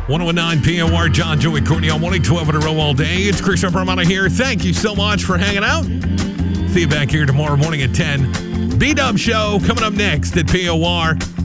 1019 POR, John, Joey, Courtney on 112 in a row all day. It's Chris Romano here. Thank you so much for hanging out. See you back here tomorrow morning at 10. B-Dub Show coming up next at POR.